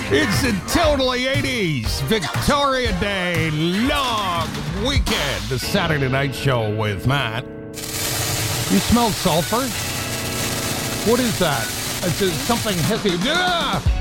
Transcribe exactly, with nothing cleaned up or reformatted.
It's a totally eighties Victoria Day long weekend. The Saturday Night Show with Matt. You smell sulfur? What is that? It's just something hissy. Ah!